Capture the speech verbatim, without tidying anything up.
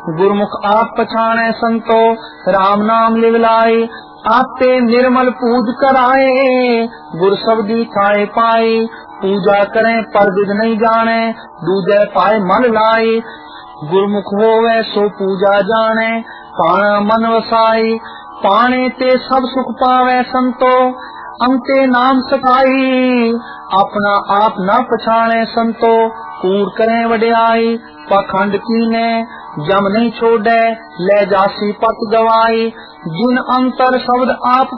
गुरमुख आप पछाणे संतो राम नाम लिवलाए आपे निर्मल पूज कराए गुर शब्दी खाए पाए पूजा करें पर विध नहीं जाने दूजे पाए मन लाए गुरमुख होवे सो पूजा जाने पाना मन वसाई पाने ते सब सुख पावे संतो अंते नाम सताई अपना आप न पछाणे संतो कूड़ करें वड्याई पाखंड कीने जम नहीं छोड़े ले जासी पत गवाई जिन अंतर शब्द आप